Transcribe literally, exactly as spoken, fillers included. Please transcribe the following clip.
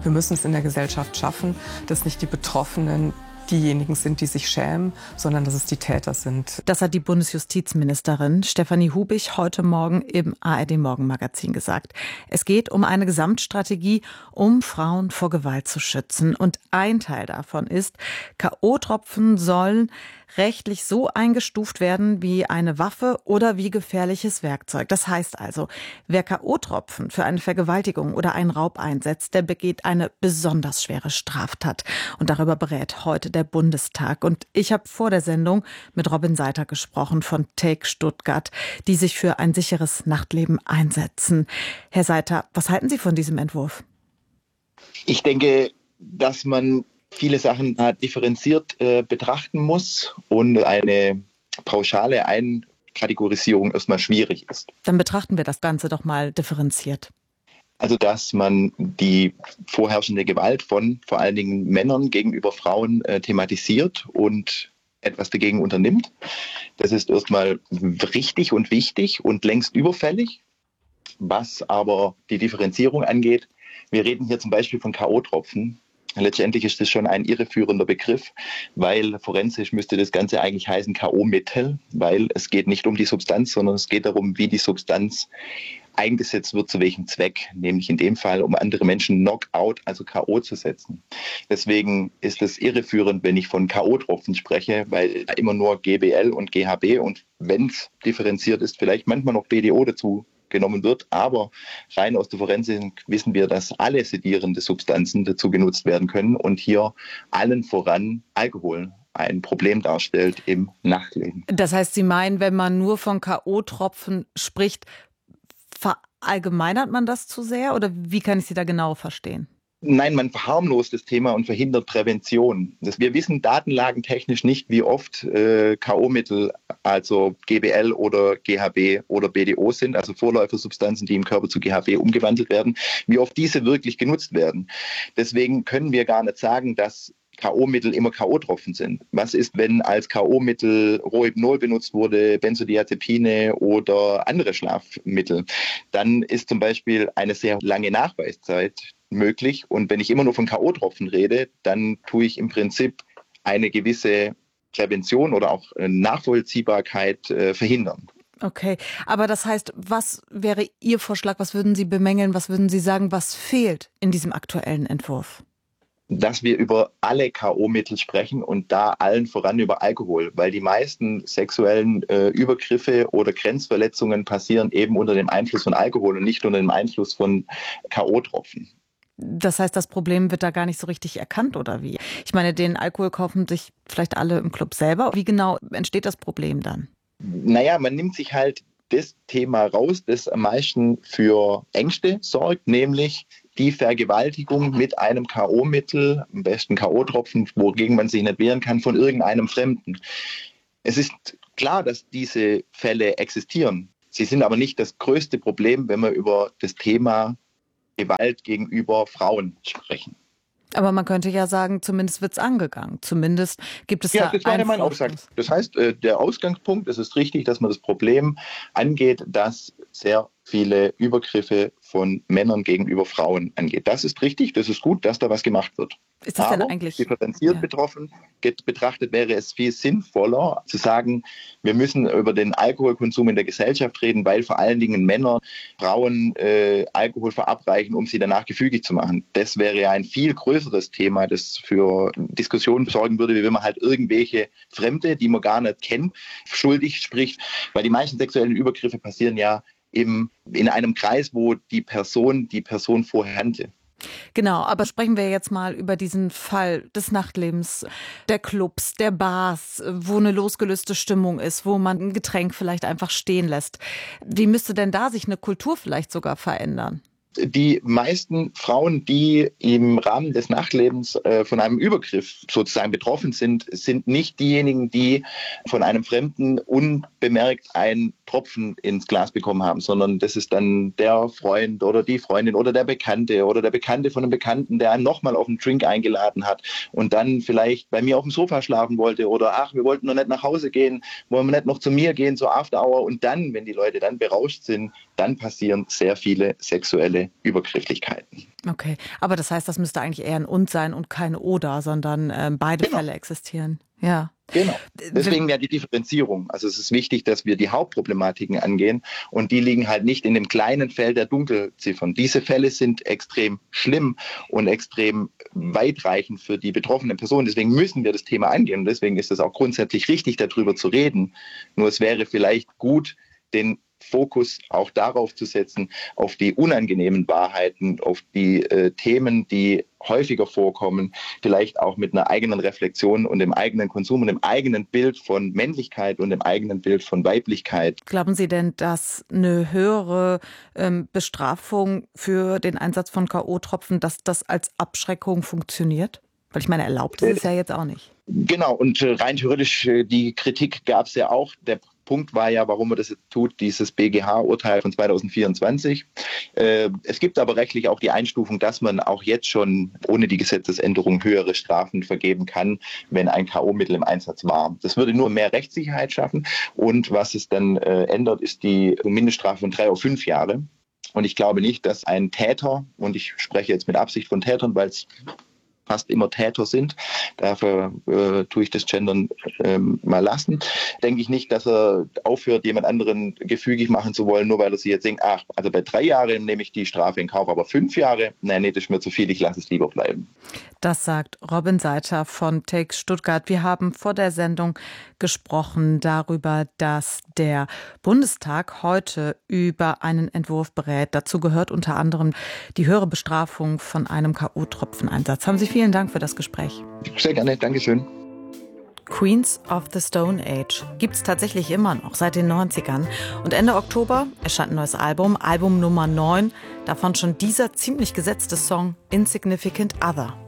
Wir müssen es in der Gesellschaft schaffen, dass nicht die Betroffenen diejenigen sind, die sich schämen, sondern dass es die Täter sind. Das hat die Bundesjustizministerin Stefanie Hubich heute Morgen im A R D-Morgenmagazin gesagt. Es geht um eine Gesamtstrategie, um Frauen vor Gewalt zu schützen. Und ein Teil davon ist, K O-Tropfen sollen rechtlich so eingestuft werden wie eine Waffe oder wie gefährliches Werkzeug. Das heißt also, wer K O-Tropfen für eine Vergewaltigung oder einen Raub einsetzt, der begeht eine besonders schwere Straftat. Und darüber berät heute der Bundestag. Und ich habe vor der Sendung mit Robin Seiter gesprochen von Take Stuttgart, die sich für ein sicheres Nachtleben einsetzen. Herr Seiter, was halten Sie von diesem Entwurf? Ich denke, dass man viele Sachen differenziert äh, betrachten muss und eine pauschale Einkategorisierung erstmal schwierig ist. Dann betrachten wir das Ganze doch mal differenziert. Also, dass man die vorherrschende Gewalt von vor allen Dingen Männern gegenüber Frauen äh, thematisiert und etwas dagegen unternimmt. Das ist erstmal richtig und wichtig und längst überfällig. Was aber die Differenzierung angeht, wir reden hier zum Beispiel von K O-Tropfen. Letztendlich ist das schon ein irreführender Begriff, weil forensisch müsste das Ganze eigentlich heißen K O-Mittel, weil es geht nicht um die Substanz, sondern es geht darum, wie die Substanz eingesetzt wird, zu welchem Zweck, nämlich in dem Fall, um andere Menschen Knockout, also K O zu setzen. Deswegen ist es irreführend, wenn ich von K O-Tropfen spreche, weil immer nur G B L und G H B und wenn es differenziert ist, vielleicht manchmal noch B D O dazu genommen wird, aber rein aus der Forensik wissen wir, dass alle sedierende Substanzen dazu genutzt werden können und hier allen voran Alkohol ein Problem darstellt im Nachtleben. Das heißt, Sie meinen, wenn man nur von K O-Tropfen spricht, verallgemeinert man das zu sehr oder wie kann ich Sie da genau verstehen? Nein, man verharmlost das Thema und verhindert Prävention. Das, wir wissen datenlagentechnisch nicht, wie oft äh, K O-Mittel, also G B L oder G H B oder B D O sind, also Vorläufersubstanzen, die im Körper zu G H B umgewandelt werden, wie oft diese wirklich genutzt werden. Deswegen können wir gar nicht sagen, dass K O-Mittel immer K O-Tropfen sind. Was ist, wenn als K O-Mittel Rohypnol benutzt wurde, Benzodiazepine oder andere Schlafmittel? Dann ist zum Beispiel eine sehr lange Nachweiszeit möglich. Und wenn ich immer nur von K O-Tropfen rede, dann tue ich im Prinzip eine gewisse Prävention oder auch Nachvollziehbarkeit äh, verhindern. Okay, aber das heißt, was wäre Ihr Vorschlag, was würden Sie bemängeln, was würden Sie sagen, was fehlt in diesem aktuellen Entwurf? Dass wir über alle K O-Mittel sprechen und da allen voran über Alkohol, weil die meisten sexuellen äh, Übergriffe oder Grenzverletzungen passieren eben unter dem Einfluss von Alkohol und nicht unter dem Einfluss von K O-Tropfen. Das heißt, das Problem wird da gar nicht so richtig erkannt, oder wie? Ich meine, den Alkohol kaufen sich vielleicht alle im Club selber. Wie genau entsteht das Problem dann? Naja, man nimmt sich halt das Thema raus, das am meisten für Ängste sorgt, nämlich die Vergewaltigung mit einem K O-Mittel, am besten K O-Tropfen, wogegen man sich nicht wehren kann, von irgendeinem Fremden. Es ist klar, dass diese Fälle existieren. Sie sind aber nicht das größte Problem, wenn wir über das Thema Gewalt gegenüber Frauen sprechen. Aber man könnte ja sagen, zumindest wird es angegangen. Zumindest gibt es ja, da das wäre mein Aussage. Das heißt, der Ausgangspunkt, es ist richtig, dass man das Problem angeht, dass sehr viele Übergriffe von Männern gegenüber Frauen angeht. Das ist richtig, das ist gut, dass da was gemacht wird. Ist das Aber denn eigentlich differenziert ja. betroffen betrachtet wäre es viel sinnvoller zu sagen, wir müssen über den Alkoholkonsum in der Gesellschaft reden, weil vor allen Dingen Männer Frauen äh, Alkohol verabreichen, um sie danach gefügig zu machen. Das wäre ja ein viel größeres Thema, das für Diskussionen sorgen würde, wie wenn man halt irgendwelche Fremde, die man gar nicht kennt, schuldig spricht, weil die meisten sexuellen Übergriffe passieren ja eben in einem Kreis, wo die Person die Person vorher kannte. Genau, aber sprechen wir jetzt mal über diesen Fall des Nachtlebens, der Clubs, der Bars, wo eine losgelöste Stimmung ist, wo man ein Getränk vielleicht einfach stehen lässt. Wie müsste denn da sich eine Kultur vielleicht sogar verändern? Die meisten Frauen, die im Rahmen des Nachtlebens äh, von einem Übergriff sozusagen betroffen sind, sind nicht diejenigen, die von einem Fremden unbemerkt einen Tropfen ins Glas bekommen haben, sondern das ist dann der Freund oder die Freundin oder der Bekannte oder der Bekannte von einem Bekannten, der einen nochmal auf einen Drink eingeladen hat und dann vielleicht bei mir auf dem Sofa schlafen wollte oder ach, wir wollten noch nicht nach Hause gehen, wollen wir nicht noch zu mir gehen zur After Hour und dann, wenn die Leute dann berauscht sind, dann passieren sehr viele sexuelle Übergrifflichkeiten. Okay, aber das heißt, das müsste eigentlich eher ein Und sein und kein Oder, sondern äh, beide Genau. Fälle existieren. Ja. Genau. Deswegen ja die Differenzierung. Also es ist wichtig, dass wir die Hauptproblematiken angehen und die liegen halt nicht in dem kleinen Feld der Dunkelziffern. Diese Fälle sind extrem schlimm und extrem weitreichend für die betroffenen Personen. Deswegen müssen wir das Thema angehen und deswegen ist es auch grundsätzlich richtig, darüber zu reden. Nur es wäre vielleicht gut, den Fokus auch darauf zu setzen, auf die unangenehmen Wahrheiten, auf die äh, Themen, die häufiger vorkommen, vielleicht auch mit einer eigenen Reflexion und dem eigenen Konsum und dem eigenen Bild von Männlichkeit und dem eigenen Bild von Weiblichkeit. Glauben Sie denn, dass eine höhere ähm, Bestrafung für den Einsatz von K O-Tropfen, dass das als Abschreckung funktioniert? Weil ich meine, erlaubt ist es ja jetzt auch nicht. Genau, und äh, rein theoretisch, äh, die Kritik gab es ja auch. Der Punkt war ja, warum man das jetzt tut, dieses B G H-Urteil von zwanzig vierundzwanzig. Äh, es gibt aber rechtlich auch die Einstufung, dass man auch jetzt schon ohne die Gesetzesänderung höhere Strafen vergeben kann, wenn ein K O-Mittel im Einsatz war. Das würde nur mehr Rechtssicherheit schaffen. Und was es dann äh, ändert, ist die Mindeststrafe von drei auf fünf Jahre. Und ich glaube nicht, dass ein Täter, und ich spreche jetzt mit Absicht von Tätern, weil es fast immer Täter sind, dafür äh, tue ich das Gendern ähm, mal lassen, denke ich nicht, dass er aufhört, jemand anderen gefügig machen zu wollen, nur weil er sich jetzt denkt, ach, also bei drei Jahren nehme ich die Strafe in Kauf, aber fünf Jahre, nein, nee, das ist mir zu viel, ich lasse es lieber bleiben. Das sagt Robin Seiter von Take Stuttgart. Wir haben vor der Sendung gesprochen darüber, dass der Bundestag heute über einen Entwurf berät. Dazu gehört unter anderem die höhere Bestrafung von einem K O-Tropfeneinsatz. Haben Sie vielen Dank für das Gespräch. Sehr gerne, Dankeschön. Queens of the Stone Age gibt es tatsächlich immer noch, seit den neunzigern. Und Ende Oktober erscheint ein neues Album, Album Nummer neun. Davon schon dieser ziemlich gesetzte Song Insignificant Other.